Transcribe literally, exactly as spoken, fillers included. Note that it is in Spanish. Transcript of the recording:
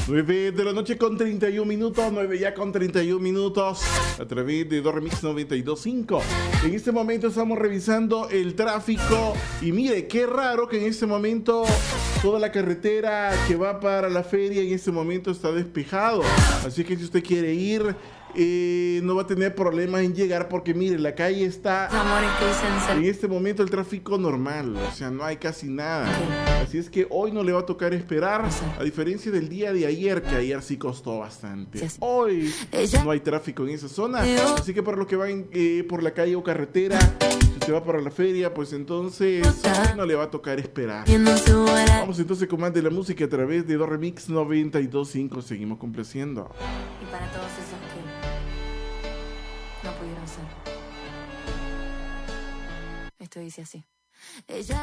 nueve de la noche con treinta y un minutos, nueve ya con treinta y un minutos, a través de Do Remix noventa y dos punto cinco. En este momento estamos revisando el tráfico y mire, qué raro que en este momento toda la carretera que va para la feria en este momento está despejado. Así que si usted quiere ir, eh, no va a tener problemas en llegar porque mire, la calle está en este momento el tráfico normal, o sea, no hay casi nada. Así es que hoy no le va a tocar esperar, a diferencia del día de ayer, que ayer sí costó bastante. Hoy no hay tráfico en esa zona, así que para los que van eh, por la calle o carretera, si usted va para la feria, pues entonces hoy no le va a tocar esperar. Vamos entonces con más de la música a través de Do Remix noventa y dos punto cinco. Seguimos complaciendo. Y para todos esos que no pudieron ser. Esto dice así. Ella